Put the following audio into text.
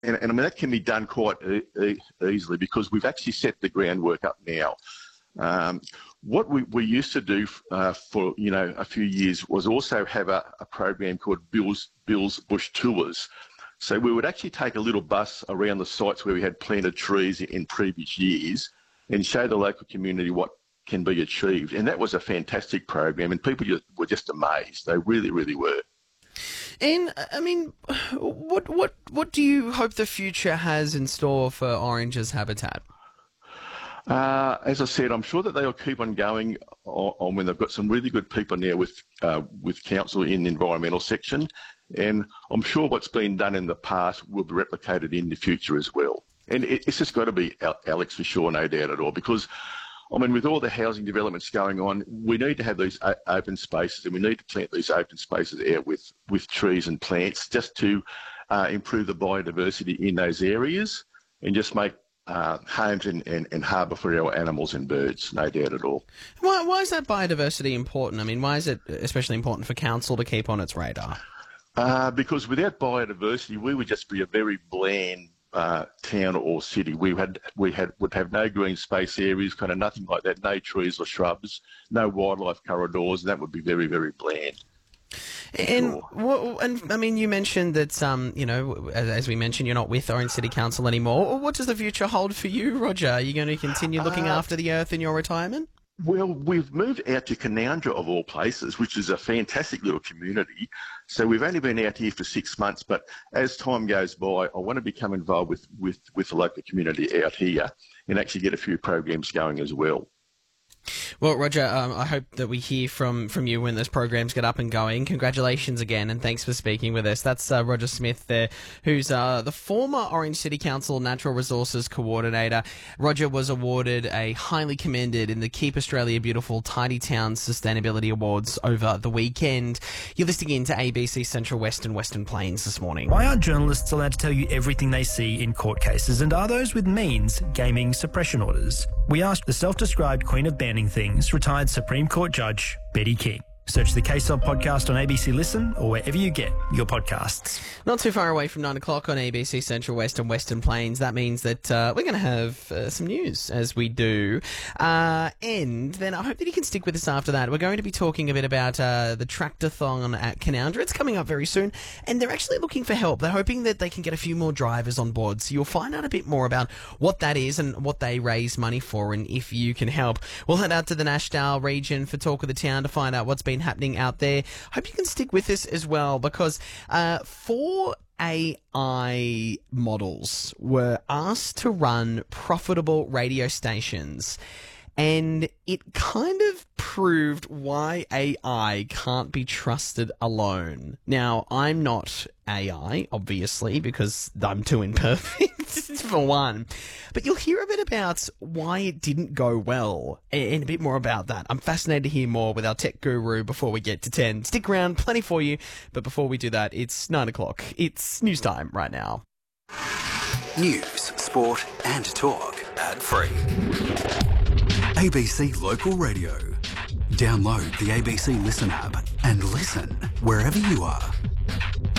And I mean, that can be done quite easily because we've actually set the groundwork up now. What we used to do for a few years was also have a program called Bill's Bush Tours. So we would actually take a little bus around the sites where we had planted trees in previous years and show the local community what can be achieved. And that was a fantastic program, and people were just amazed. They really, really were. And I mean, what do you hope the future has in store for Orange's habitat? As I said, I'm sure that they'll keep on going on when they've got some really good people now with council in the environmental section, and I'm sure what's been done in the past will be replicated in the future as well. And it's just got to be, Alex, for sure, no doubt at all, because I mean, with all the housing developments going on, we need to have these open spaces, and we need to plant these open spaces out with trees and plants just to improve the biodiversity in those areas and just make homes and harbour for our animals and birds, no doubt at all. Why is that biodiversity important? I mean, why is it especially important for council to keep on its radar? Because without biodiversity, we would just be a very bland town or city. We would have no green space areas, kind of nothing like that, no trees or shrubs, no wildlife corridors, and that would be very, very bland. And I mean, you mentioned that as we mentioned, you're not with Orange City Council anymore. What does the future hold for you, Roger? Are you going to continue looking after the earth in your retirement? Well, we've moved out to Canowindra, of all places, which is a fantastic little community. So we've only been out here for 6 months, but as time goes by, I want to become involved with the local community out here and actually get a few programs going as well. Well, Roger, I hope that we hear from you when those programs get up and going. Congratulations again, and thanks for speaking with us. That's Roger Smith there, who's the former Orange City Council Natural Resources Coordinator. Roger was awarded a highly commended in the Keep Australia Beautiful Tidy Towns Sustainability Awards over the weekend. You're listening in to ABC Central West and Western Plains this morning. Why aren't journalists allowed to tell you everything they see in court cases, and are those with means gaming suppression orders? We asked the self-described Queen of Banning Things, retired Supreme Court Judge Betty King. Search the Case Of podcast on ABC Listen or wherever you get your podcasts. Not too far away from 9 o'clock on ABC Central West and Western Plains. That means that we're going to have some news, as we do. And then I hope that you can stick with us after that. We're going to be talking a bit about the Tractathon at Canowindra. It's coming up very soon, and they're actually looking for help. They're hoping that they can get a few more drivers on board. So you'll find out a bit more about what that is and what they raise money for, and if you can help. We'll head out to the Nashdale region for Talk of the Town to find out what's been happening out there. Hope you can stick with us as well, because 4 AI models were asked to run profitable radio stations, and it kind of proved why AI can't be trusted alone. Now, I'm not AI, obviously, because I'm too imperfect, for one. But you'll hear a bit about why it didn't go well, and a bit more about that. I'm fascinated to hear more with our tech guru before we get to 10. Stick around, plenty for you. But before we do that, it's 9 o'clock. It's news time right now. News, sport and talk. Ad-free. ABC Local Radio. Download the ABC Listen app and listen wherever you are.